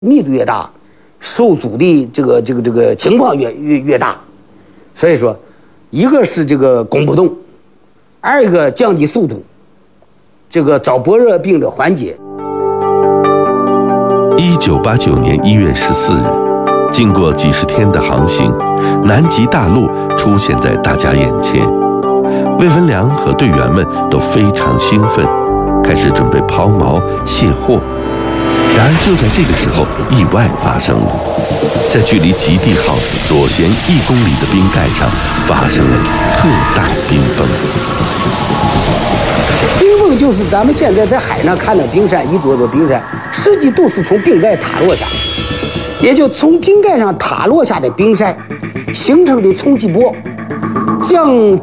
密度越大，受阻的这个情况越大。所以说，一个是这个攻不动，二一个降低速度，这个早搏热病的缓解。 1989年1月14日，经过几十天的航行，南极大陆出现在大家眼前。魏文良和队员们都非常兴奋，开始准备抛锚卸货。然而就在这个时候，意外发生了，在距离极地号左舷1公里的冰盖上发生了特大冰崩。 冰崩就是咱们现在在海上看的冰山，一座座冰山，实际都是从冰盖塌落下的，也就从冰盖上塌落下的冰山形成的冲击波，将